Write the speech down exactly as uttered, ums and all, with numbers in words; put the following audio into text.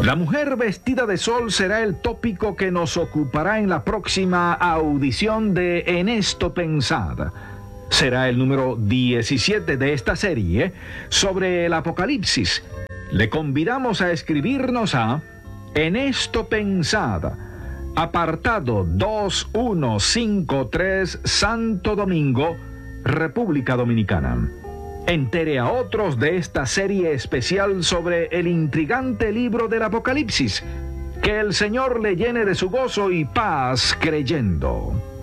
La mujer vestida de sol será el tópico que nos ocupará en la próxima audición de En esto pensad. Será el número diecisiete de esta serie sobre el Apocalipsis. Le convidamos a escribirnos a En esto pensad, apartado dos mil ciento cincuenta y tres, Santo Domingo, República Dominicana. Entere a otros de esta serie especial sobre el intrigante libro del Apocalipsis. Que el Señor le llene de su gozo y paz creyendo.